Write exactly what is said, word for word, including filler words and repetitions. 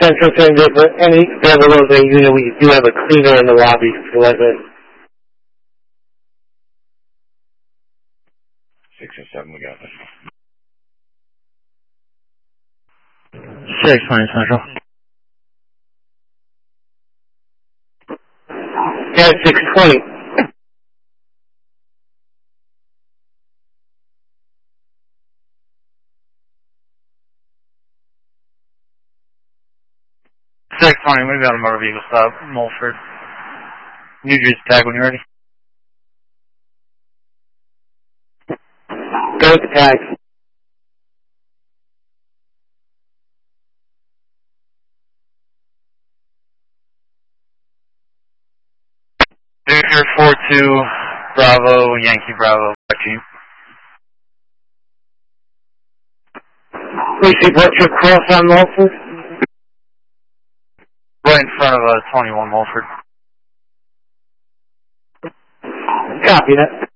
Central saying that for any below the unit, we do have a cleaner in the lobby for like that. Six or seven, we got this. Six, twenty Central. Yeah, six twenty. six twenty, we've got a motor vehicle stop, Mulford. New Jersey tag when you're ready. Go to tag. Victor four two, Bravo, Yankee Bravo, back to you. Please report your cross on Mulford. Right in front of uh, twenty-one Mulford. Copy that.